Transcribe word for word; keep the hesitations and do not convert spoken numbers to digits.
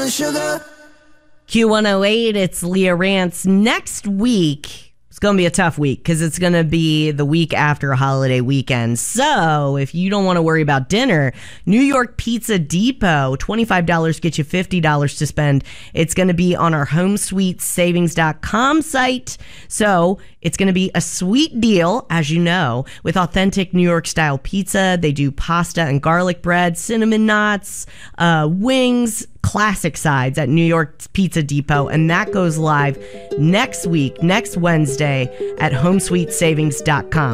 and sugar. Q one oh eight, it's Leah Rance. Next week, it's going to be a tough week because it's going to be the week after a holiday weekend. So if you don't want to worry about dinner, New York Pizza Depot, twenty-five dollars gets you fifty dollars to spend. It's going to be on our home sweet savings dot com site. So it's going to be a sweet deal, as you know, with authentic New York style pizza. They do pasta and garlic bread, cinnamon knots, uh, wings, classic sides at New York Pizza Depot, and that goes live next week, next Wednesday at home sweet savings dot com.